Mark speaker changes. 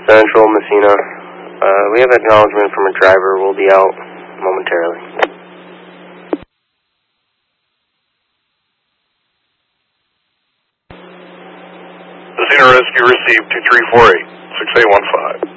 Speaker 1: Central, Messina. We have acknowledgement from a driver. We'll be out momentarily.
Speaker 2: Messina Rescue received 2348, 6815.